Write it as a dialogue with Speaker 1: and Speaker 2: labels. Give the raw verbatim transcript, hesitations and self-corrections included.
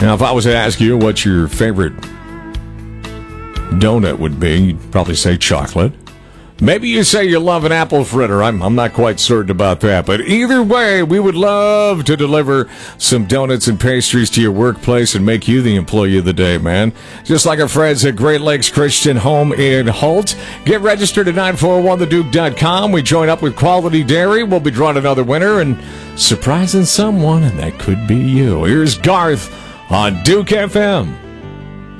Speaker 1: Now, if I was to ask you what your favorite donut would be, you'd probably say chocolate. Maybe you say you love an apple fritter. I'm, I'm not quite certain about that. But either way, we would love to deliver some donuts and pastries to your workplace and make you the employee of the day, man. Just like our friends at Great Lakes Christian Home in Holt. Get registered at nine four one the duke dot com. We join up with Quality Dairy. We'll be drawing another winner and surprising someone, and that could be you. Here's Garth on Duke F M.